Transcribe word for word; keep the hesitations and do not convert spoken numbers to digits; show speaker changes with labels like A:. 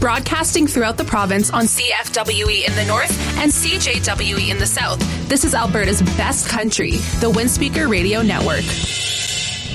A: broadcasting throughout the province on C F W E in the north and C J W E in the south. This is Alberta's best country, the Windspeaker Radio Network.